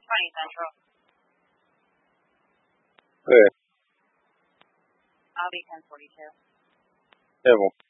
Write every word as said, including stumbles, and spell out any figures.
twenty Central. Good. I'll be ten forty-two. Several.